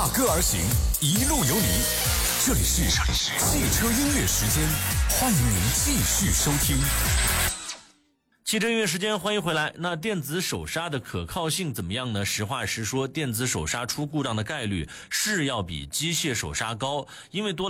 踏歌而行，一路有你。这里是汽车音乐时间，欢迎您继续收听。 汽车音乐时间，欢迎回来。那电子手刹的可靠性怎么样呢？实话实说，电子手刹出故障的概率是要比机械手刹高，因为多